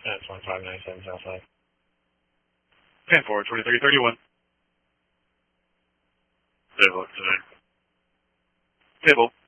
At 1597 Southside. 10-4, 2331. Table today. Table.